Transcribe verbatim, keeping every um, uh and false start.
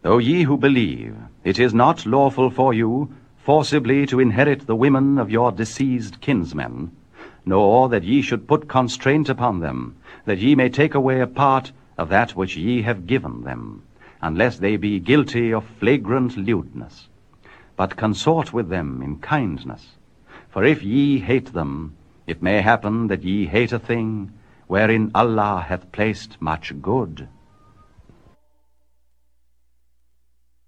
O ye who believe, it is not lawful for you forcibly to inherit the women of your deceased kinsmen, nor that ye should put constraint upon them, that ye may take away a part of that which ye have given them, unless they be guilty of flagrant lewdness. But consort with them in kindness. For if ye hate them, it may happen that ye hate a thing wherein Allah hath placed much good.